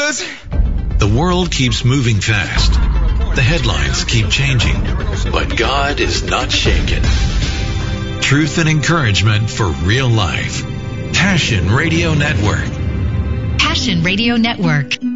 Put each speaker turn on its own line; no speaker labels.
news.
The world keeps moving fast. The headlines keep changing. But God is not shaken. Truth and encouragement for real life. Passion Radio Network.
Passion Radio Network.